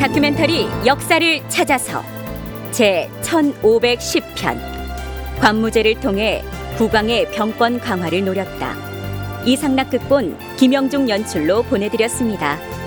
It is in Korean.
다큐멘터리 역사를 찾아서 제 1510편 관무제를 통해 국왕의 병권 강화를 노렸다. 이상락 극본, 김영중 연출로 보내드렸습니다.